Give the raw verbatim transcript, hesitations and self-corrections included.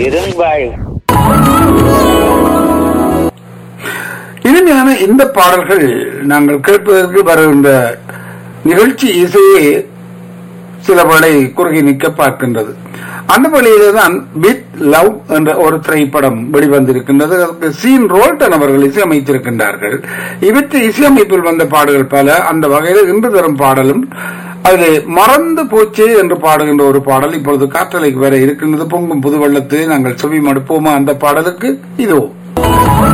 இரும்பாய். இனிமையான இந்த பாடல்கள் நாங்கள் கேட்பதற்கு வருகின்ற நிகழ்ச்சி இசையே சில வேளை குறுகி நிற்க பார்க்கின்றது. அந்த வழியில்தான் வித் லவ் என்ற ஒரு திரைப்படம் வெளிவந்திருக்கின்றது. அதற்கு சீன் ரோல்டன் அவர்கள் இசையமைத்திருக்கின்றார்கள். இவற்றை இசையமைப்பில் வந்த பாடல்கள் பல. அந்த வகையில் இன்று தரும் பாடலும் அதிலே மறந்து போச்சே என்று பாடுகின்ற ஒரு பாடல் இப்பொழுது காற்றலைக்கு வர இருக்கின்றது. பொங்கும் புது வெள்ளத்தை நாங்கள் செவி மடுப்போமா அந்த பாடலுக்கு இதோ.